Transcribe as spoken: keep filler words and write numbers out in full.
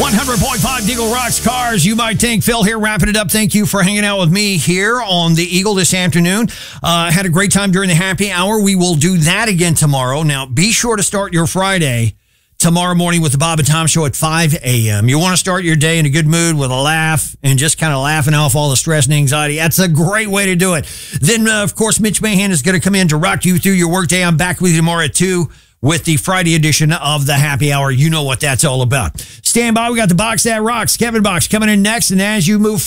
one hundred point five Eagle Rocks Cars. You might think, Phil here, wrapping it up. Thank you for hanging out with me here on the Eagle this afternoon. Uh, had a great time during the happy hour. We will do that again tomorrow. Now, be sure to start your Friday tomorrow morning with the Bob and Tom Show at five a.m. You want to start your day in a good mood with a laugh and just kind of laughing off all the stress and anxiety. That's a great way to do it. Then, uh, of course, Mitch Mahan is going to come in to rock you through your workday. I'm back with you tomorrow at two with the Friday edition of the Happy Hour. You know what that's all about. Stand by. We got the Box That Rocks. Kevin Box coming in next. And as you move